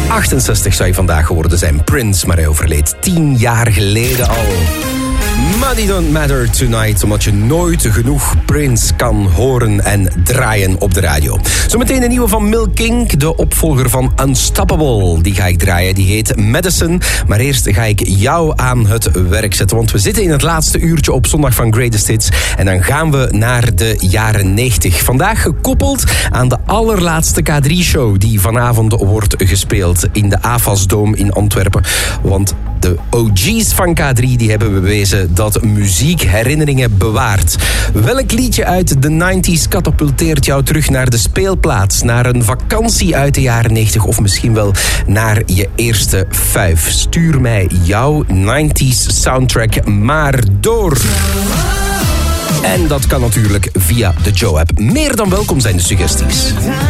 68 zou hij vandaag geworden zijn, Prince, maar hij overleed 10 jaar geleden al. Money Don't Matter Tonight, omdat je nooit genoeg Prince kan horen en draaien op de radio. Zometeen een nieuwe van Milk King, de opvolger van Unstoppable. Die ga ik draaien, die heet Medicine. Maar eerst ga ik jou aan het werk zetten, want we zitten in het laatste uurtje op zondag van Greatest Hits. En dan gaan we naar de jaren 90. Vandaag gekoppeld aan de allerlaatste K3-show die vanavond wordt gespeeld in de AFAS-dome in Antwerpen. Want de OG's van K3 die hebben bewezen dat muziek herinneringen bewaart. Welk liedje uit de 90s katapulteert jou terug naar de speelplaats, naar een vakantie uit de jaren 90 of misschien wel naar je eerste 5? Stuur mij jouw 90s soundtrack maar door. En dat kan natuurlijk via de Joe-app. Meer dan welkom zijn de suggesties.